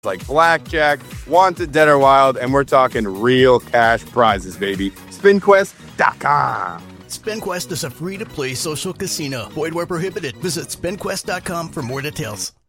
like blackjack, wanted, dead or wild, and we're talking real cash prizes, baby. SpinQuest.com. SpinQuest is a free-to-play social casino. Void where prohibited. Visit SpinQuest.com for more details.